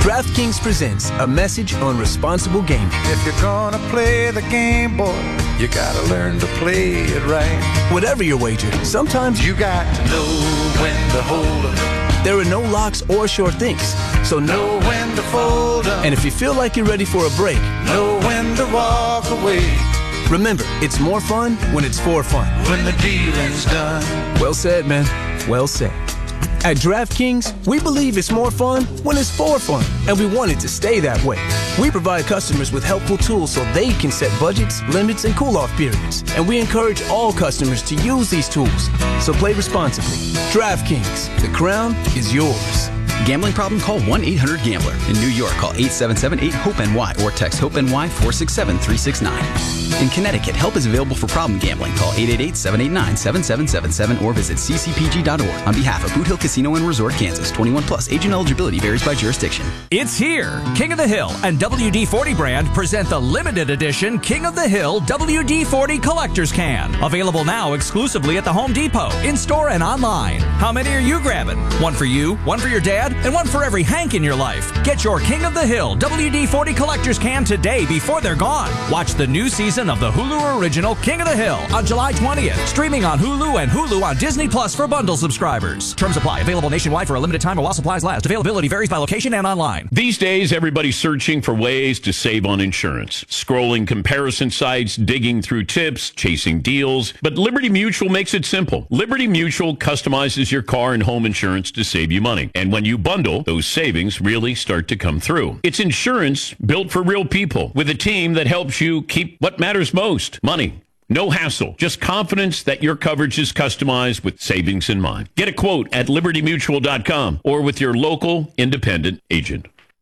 DraftKings presents a message on responsible gaming. If you're gonna play the game, boy, you gotta learn to play it right. Whatever your wager, sometimes you got to know when to hold 'em. There are no locks or sure things, so know when to fold 'em. And if you feel like you're ready for a break, know when to walk away. Remember, it's more fun when it's for fun. When the dealing's done. Well said, man. Well said. At DraftKings, we believe it's more fun when it's for fun, and we want it to stay that way. We provide customers with helpful tools so they can set budgets, limits, and cool-off periods, and we encourage all customers to use these tools. So play responsibly. DraftKings, the crown is yours. Gambling problem? Call 1-800-GAMBLER. In New York, call 877-8-HOPE-NY or text HOPE-NY 467-369. In Connecticut, help is available for problem gambling. Call 888-789-7777 or visit ccpg.org. On behalf of Boot Hill Casino and Resort, Kansas, 21 plus. Age and eligibility varies by jurisdiction. It's here. King of the Hill and WD-40 brand present the limited edition King of the Hill WD-40 Collector's Can. Available now exclusively at the Home Depot, in-store and online. How many are you grabbing? One for you, one for your dad, and one for every Hank in your life. Get your King of the Hill WD-40 Collector's Can today before they're gone. Watch the new season of the Hulu original King of the Hill on July 20th. Streaming on Hulu and Hulu on Disney Plus for bundle subscribers. Terms apply. Available nationwide for a limited time while supplies last. Availability varies by location and online. These days, everybody's searching for ways to save on insurance. Scrolling comparison sites, digging through tips, chasing deals. But Liberty Mutual makes it simple. Liberty Mutual customizes your car and home insurance to save you money. And when you bundle, those savings really start to come through. It's insurance built for real people with a team that helps you keep what matters most, money. No hassle, just confidence that your coverage is customized with savings in mind. Get a quote at libertymutual.com or with your local independent agent.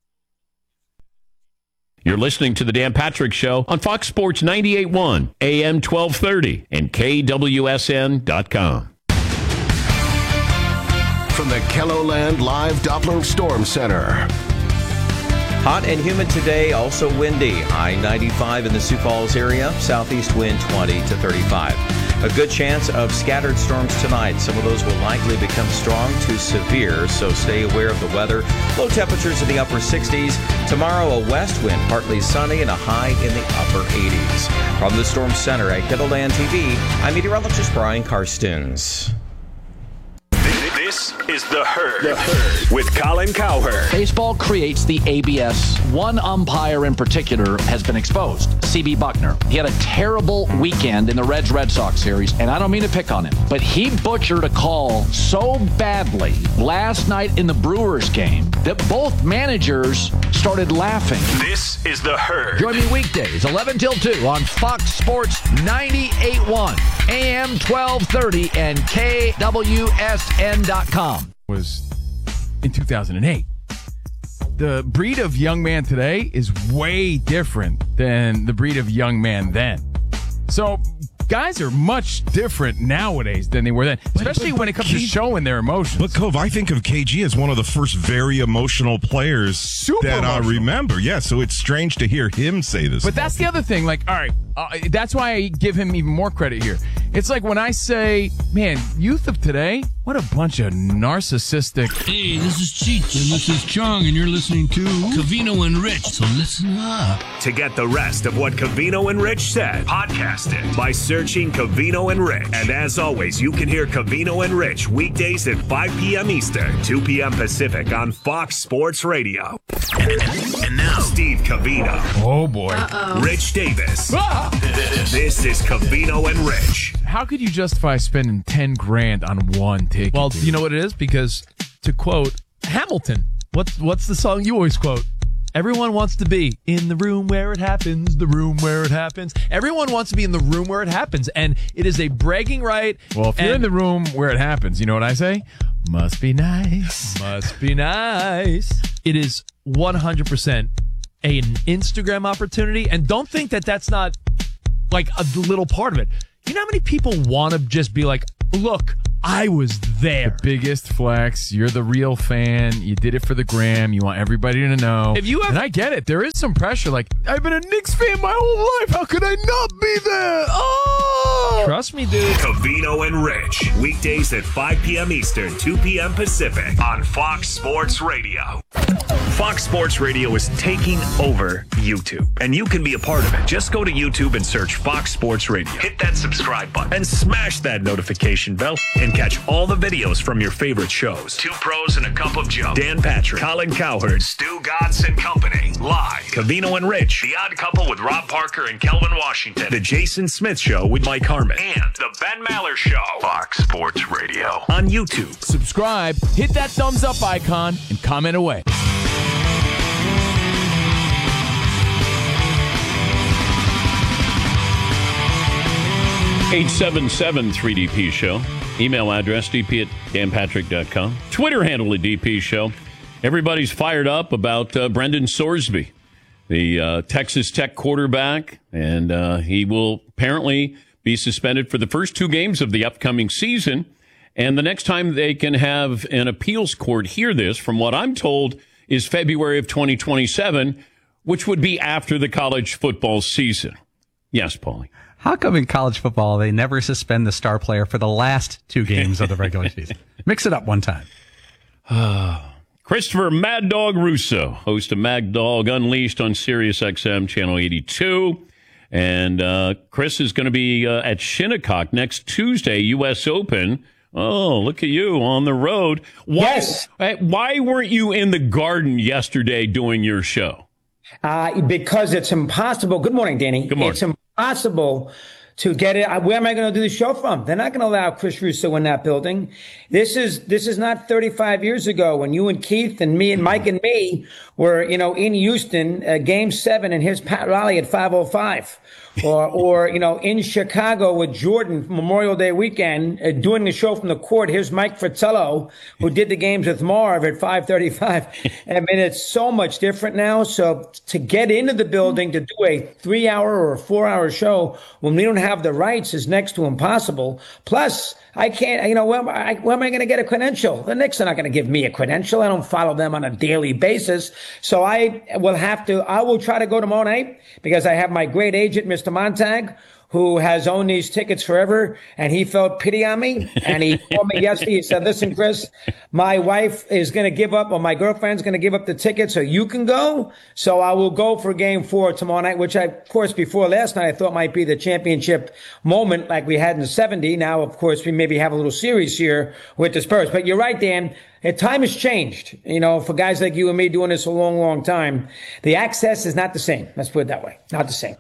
You're listening to The Dan Patrick Show on Fox Sports 98.1, AM 1230, and KWSN.com. From the KELOLAND Live Doppler Storm Center. Hot and humid today, also windy. High 95 in the Sioux Falls area. Southeast wind 20 to 35. A good chance of scattered storms tonight. Some of those will likely become strong to severe, so stay aware of the weather. Low temperatures in the upper 60s. Tomorrow, a west wind, partly sunny, and a high in the upper 80s. From the Storm Center at KELOLAND TV, I'm meteorologist Brian Karstens. This is The Herd with Colin Cowherd. Baseball creates the ABS. One umpire in particular has been exposed, C.B. Buckner. He had a terrible weekend in the Reds-Red Sox series, and I don't mean to pick on him, but he butchered a call so badly last night in the Brewers game that both managers started laughing. This is The Herd. Join me weekdays, 11 till 2 on Fox Sports 98.1, AM 1230, and KWSN.com. Was in 2008. The breed of young man today is way different than the breed of young man then. So guys are much different nowadays than they were then, especially when it comes to showing their emotions. But, Cove, I think of KG as one of the first very emotional players I remember. Yeah, so it's strange to hear him say this. But that's the other thing. Like, all right, that's why I give him even more credit here. It's like when I say, man, youth of today, what a bunch of narcissistic... Hey, this is Cheech, and this is Chong, and you're listening to Covino and Rich, so listen up. To get the rest of what Covino and Rich said, podcast it by searching Covino and Rich. And as always, you can hear Covino and Rich weekdays at 5 p.m. Eastern, 2 p.m. Pacific on Fox Sports Radio. And now, Steve Covino. Oh, boy. Rich Davis. This is Covino and Rich. How could you justify spending $10,000 on one ticket? Well, you know what it is? Because, to quote Hamilton, what's the song you always quote? Everyone wants to be in the room where it happens, the room where it happens. Everyone wants to be in the room where it happens, and it is a bragging right. Well, if you're in the room where it happens, you know what I say? Must be nice. Must be nice. It is 100% an Instagram opportunity, and don't think that that's not like a little part of it. You know how many people want to just be like, look, I was there. The biggest flex. You're the real fan. You did it for the gram. You want everybody to know. And I get it. There is some pressure. Like, I've been a Knicks fan my whole life. How could I not be there? Oh! Trust me, dude. Covino and Rich. Weekdays at 5 p.m. Eastern, 2 p.m. Pacific on Fox Sports Radio. Fox Sports Radio is taking over YouTube, and you can be a part of it. Just go to YouTube and search Fox Sports Radio. Hit that subscribe button and smash that notification bell and catch all the videos from your favorite shows. Two Pros and a Cup of Joe. Dan Patrick, Colin Cowherd, Stu Godson Company. Live. Covino and Rich. The Odd Couple with Rob Parker and Kelvin Washington. The Jason Smith Show with Mike Harmon. And The Ben Maller Show. Fox Sports Radio on YouTube. Subscribe, hit that thumbs up icon, and comment away. 877-3DP Show. Email address dp@danpatrick.com. Twitter handle at DP Show. Everybody's fired up about Brendan Sorsby, the Texas Tech quarterback, and he will apparently be suspended for the first 2 games of the upcoming season. And the next time they can have an appeals court hear this, from what I'm told, is February of 2027, which would be after the college football season. Yes, Paulie. How come in college football they never suspend the star player for the last 2 games of the regular season? Mix it up one time. Christopher Mad Dog Russo, host of Mad Dog Unleashed on Sirius XM Channel 82. And Chris is going to be at Shinnecock next Tuesday, U.S. Open. Oh, look at you on the road. Yes. Why weren't you in the Garden yesterday doing your show? Because it's impossible. Good morning, Danny. Good morning. It's impossible to get it. Where am I going to do the show from? They're not going to allow Chris Russo in that building. This is not 35 years ago when you and Keith and me and Mike and me were, in Houston, Game 7, and here's Pat Riley at 5:05. Or in Chicago with Jordan Memorial Day weekend, doing the show from the court. Here's Mike Fratello, who did the games with Marv at 5:35. I mean, it's so much different now. So to get into the building to do a 3-hour or a 4-hour show when we don't have the rights is next to impossible. Plus, I can't, where am I going to get a credential? The Knicks are not going to give me a credential. I don't follow them on a daily basis. So I will try to go tomorrow night because I have my great agent, Mr. Montag, who has owned these tickets forever, and he felt pity on me. And he called me yesterday. He said, listen, Chris, my wife is going to give up, or my girlfriend's going to give up the ticket so you can go. So I will go for Game 4 tomorrow night, which of course, before last night, I thought might be the championship moment like we had in the 70. Now, of course, we maybe have a little series here with the Spurs. But you're right, Dan. Time has changed. For guys like you and me doing this a long, long time, the access is not the same. Let's put it that way. Not the same.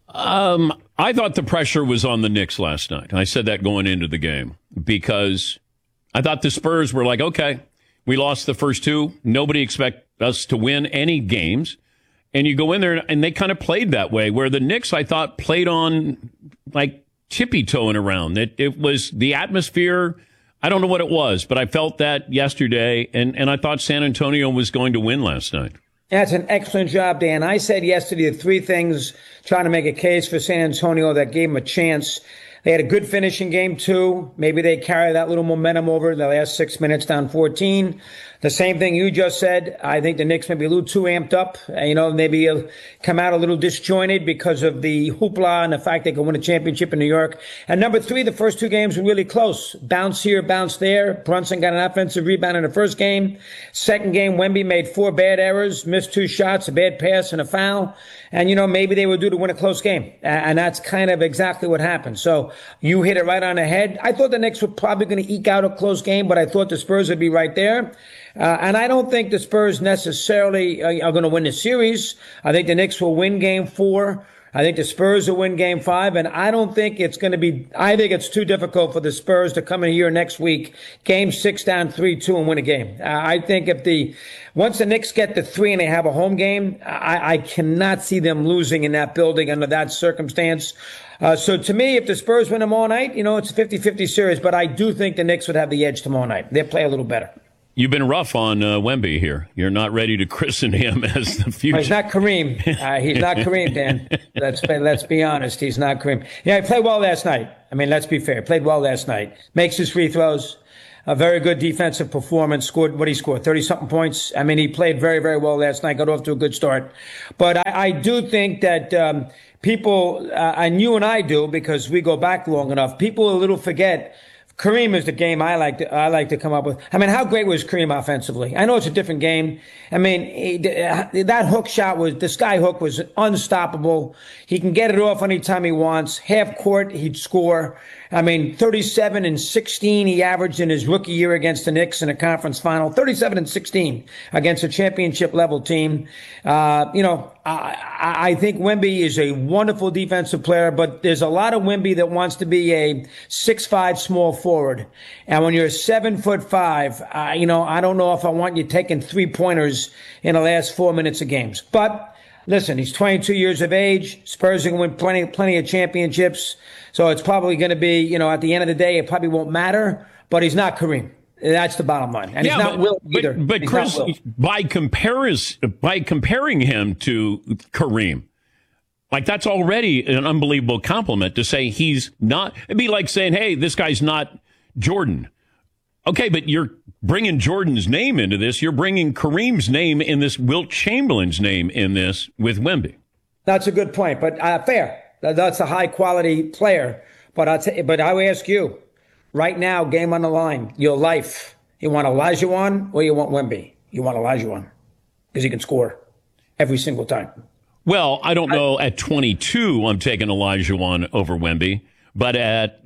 I thought the pressure was on the Knicks last night. I said that going into the game because I thought the Spurs were like, okay, we lost the first 2. Nobody expect us to win any games. And you go in there and they kind of played that way, where the Knicks, I thought, played on like tippy-toeing around. It was the atmosphere. I don't know what it was, but I felt that yesterday, and I thought San Antonio was going to win last night. That's an excellent job, Dan. I said yesterday the 3 things trying to make a case for San Antonio that gave them a chance. They had a good finish in Game 2. Maybe they carry that little momentum over the last 6 minutes down 14. The same thing you just said. I think the Knicks may be a little too amped up. Maybe come out a little disjointed because of the hoopla and the fact they can win a championship in New York. And number 3, the first 2 games were really close. Bounce here, bounce there. Brunson got an offensive rebound in the first game. Second game, Wemby made 4 bad errors, missed 2 shots, a bad pass, and a foul. And, maybe they were due to win a close game. And that's kind of exactly what happened. So you hit it right on the head. I thought the Knicks were probably going to eke out a close game, but I thought the Spurs would be right there. And I don't think the Spurs necessarily are going to win the series. I think the Knicks will win Game 4. I think the Spurs will win Game 5. And I don't think it's going to be, I think it's too difficult for the Spurs to come in here next week, Game 6 down 3-2 and win a game. I think once the Knicks get to 3 and they have a home game, I cannot see them losing in that building under that circumstance. So to me, if the Spurs win tomorrow night, it's a 50-50 series, but I do think the Knicks would have the edge tomorrow night. They'll play a little better. You've been rough on Wemby here. You're not ready to christen him as the future. He's not Kareem. He's not Kareem, Dan. Let's be honest. He's not Kareem. Yeah, he played well last night. I mean, let's be fair. Played well last night. Makes his free throws. A very good defensive performance. Scored 30-something points. I mean, he played very, very well last night. Got off to a good start. But I do think that people, and you and I do, because we go back long enough, people a little forget Kareem is the game I like to come up with. I mean, how great was Kareem offensively? I know it's a different game. I mean, that hook shot the sky hook was unstoppable. He can get it off anytime he wants. Half court, he'd score. I mean, 37 and 16 he averaged in his rookie year against the Knicks in a conference final. 37 and 16 against a championship level team. I think Wemby is a wonderful defensive player, but there's a lot of Wemby that wants to be a 6'5" small forward. And when you're 7'5", I don't know if I want you taking 3-pointers in the last 4 minutes of games. But listen, he's 22 years of age. Spurs are going to win plenty of championships. So it's probably going to be, at the end of the day, it probably won't matter, but he's not Kareem. That's the bottom line. And he's not Will either. But Chris, by comparing him to Kareem, like that's already an unbelievable compliment to say he's not. It'd be like saying, hey, this guy's not Jordan. Okay, but you're bringing Jordan's name into this. You're bringing Kareem's name in this, Wilt Chamberlain's name in this with Wemby. That's a good point, but fair. That's a high-quality player. But I will ask you, right now, game on the line, your life, you want Olajuwon or you want Wemby? You want Olajuwon because he can score every single time. Well, I don't know. At 22, I'm taking Olajuwon over Wemby. But at,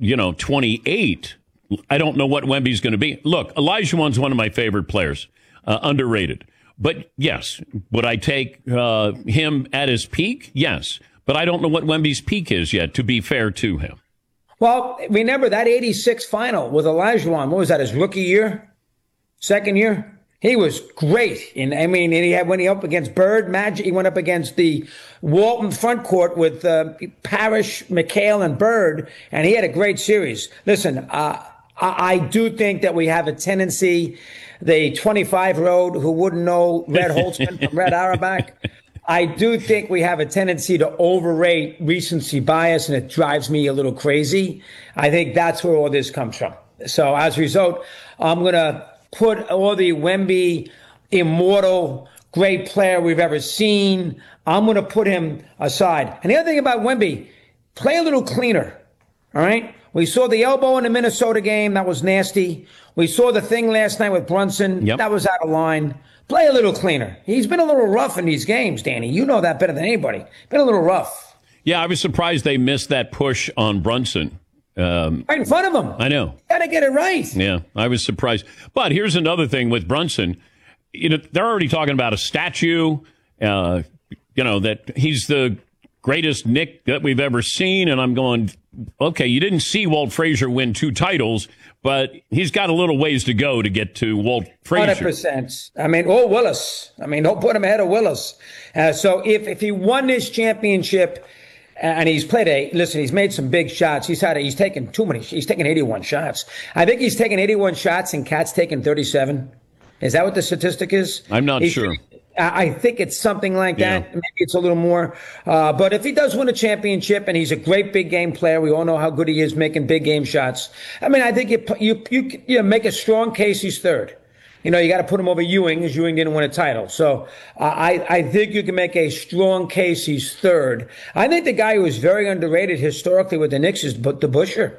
28, I don't know what Wemby's going to be. Look, Olajuwon's one of my favorite players, underrated. But yes, would I take him at his peak? Yes. But I don't know what Wemby's peak is yet, to be fair to him. Well, remember that 86 final with Olajuwon. What was that, his rookie year? Second year? He was great. And he went up against Bird, Magic. He went up against the Walton front court with Parrish, McHale, and Bird, and he had a great series. Listen, I do think that we have a tendency, the 25-year-old who wouldn't know Red Holtzman from Red Auerbach, I do think we have a tendency to overrate recency bias, and it drives me a little crazy. I think that's where all this comes from. So as a result, I'm going to put all the Wemby immortal great player we've ever seen. I'm going to put him aside. And the other thing about Wemby, play a little cleaner. All right. We saw the elbow in the Minnesota game. That was nasty. We saw the thing last night with Brunson. Yep. That was out of line. Play a little cleaner. He's been a little rough in these games, Danny. You know that better than anybody. Been a little rough. Yeah, I was surprised they missed that push on Brunson. Right in front of him. I know. Got to get it right. Yeah, I was surprised. But here's another thing with Brunson. They're already talking about a statue, that he's the greatest Knick that we've ever seen. And I'm going, okay, you didn't see Walt Frazier win 2 titles, but he's got a little ways to go to get to Walt Frazier. 100%. Or Willis. Don't put him ahead of Willis. So if he won this championship, and he's he's made some big shots. He's taken too many. He's taken 81 shots. I think he's taken 81 shots and Cat's taken 37. Is that what the statistic is? I'm not sure. I think it's something like that. Maybe it's a little more. But if he does win a championship and he's a great big game player, we all know how good he is making big game shots. I think you make a strong case he's third. You got to put him over Ewing, because Ewing didn't win a title. So I think you can make a strong case he's third. I think the guy who is very underrated historically with the Knicks is DeBusschere.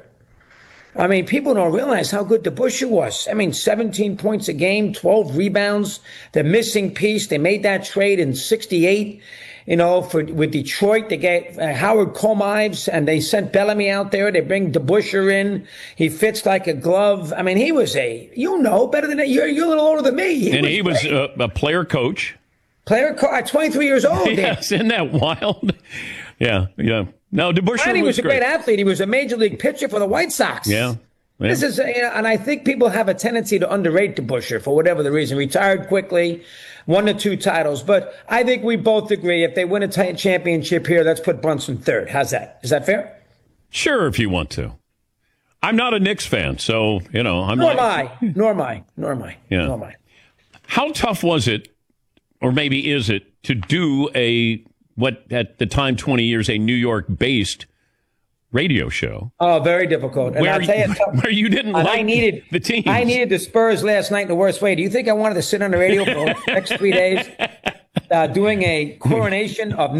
People don't realize how good DeBusschere was. 17 points a game, 12 rebounds. The missing piece, they made that trade in 68. With Detroit, they get Howard Comives, and they sent Bellamy out there. They bring DeBusschere in. He fits like a glove. He was better than that. You're a little older than me. He was a player coach. At 23 years old. Yes, isn't that wild? Yeah. No, DeBusschere was a great athlete. He was a major league pitcher for the White Sox. Yeah. This is, and I think people have a tendency to underrate DeBusschere for whatever the reason. Retired quickly, 1 to 2 titles, but I think we both agree if they win a championship here, let's put Brunson third. How's that? Is that fair? Sure, if you want to. I'm not a Knicks fan, so Nor am I. Yeah. How tough was it, or maybe is it, to do what at the time 20 years a New York-based radio show? Oh, very difficult. And I'll tell you, where you didn't the team. I needed the Spurs last night in the worst way. Do you think I wanted to sit on the radio for the next 3 days doing a coronation of